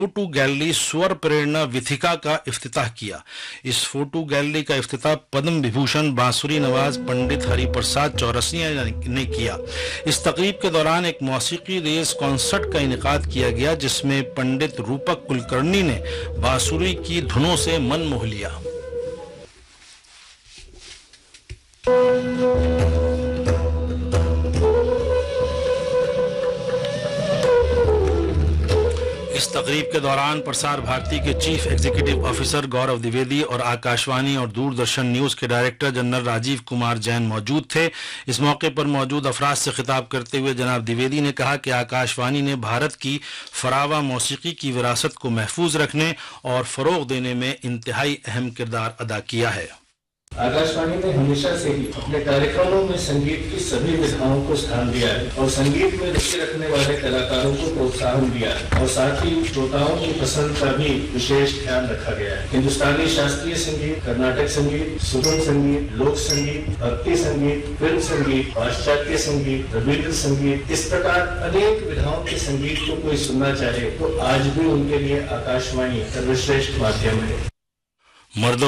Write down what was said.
Photo gallery स्वर प्रेरणा विथिका का इफ्तिताह किया। इस फोटो गैलरी का इफ्तिताह पद्म विभूषण बांसुरी नवाज पंडित हरिप्रसाद चौरसिया ने किया। इस तकरीब के दौरान एक मौसीकी रेस कॉन्सर्ट का इनेकाद किया गया, जिसमें पंडित रूपक कुलकर्णी ने बांसुरी की धुनों से मन मोह लिया। इस तकरीब के दौरान प्रसार भारती के chief executive officer Gaurav Dwivedi और आकाशवाणी और दूरदर्शन न्यूज के डायरेक्टर जनरल राजीव कुमार जैन मौजूद थे। इस मौके पर मौजूद अफराद से खिताब करते हुए जनाब द्विवेदी ने कहा कि आकाशवाणी ने भारत की फरावा मौसीकी की विरासत को महफूज रखने और फरोग देने में इंतहाई अहम किरदार अदा किया है। आकाशवाणी ने हमेशा से ही अपने कार्यक्रमों में संगीत की सभी विधाओं को स्थान दिया है और संगीत में रुचि रखने वाले कलाकारों को प्रोत्साहन दिया है और साथ ही श्रोताओं की पसंद का भी विशेष ध्यान रखा गया है। हिंदुस्तानी शास्त्रीय संगीत, कर्नाटक संगीत, सुगम संगीत, लोक संगीत, भक्ति संगीत, फिल्म संगीत, पाश्चात्य संगीत, रवींद्र संगीत, इस प्रकार अनेक विधाओं के संगीत को कोई सुनना चाहे तो आज भी उनके लिए आकाशवाणी सर्वश्रेष्ठ माध्यम है। मर्दों